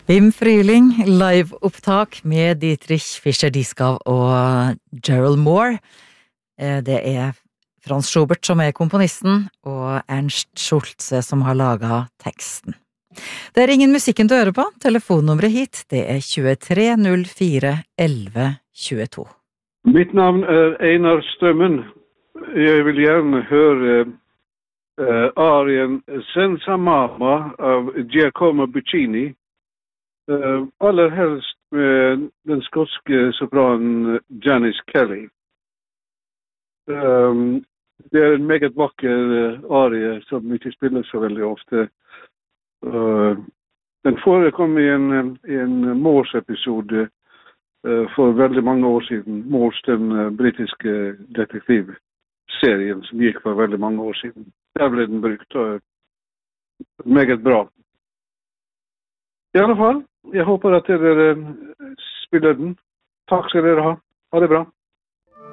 Wim Fryling, live-opptak med Dietrich Fischer-Dieskau og Gerald Moore. Det Franz Schubert som komponisten, og Ernst Schulze som har laget teksten. Det ingen musikken til å høre på. Telefonnummeret hit, det 23 04 11 22. Mitt navn Einar Strømmen. Jeg vil gjerne høre arien Senza Mama av Giacomo Puccini. Aller helst med den skotske sopranen Janice Kelly. Det en meget vakker arie som ikke spiller så veldig ofte. Den forekom i en Morse-episode for veldig mange år siden. Morse, den britiske detektivserien som gikk for veldig mange år siden. Der ble den brukt meget bra. I alle fall, jeg håper at dere spiller den. Takk skal dere ha. Ha det bra.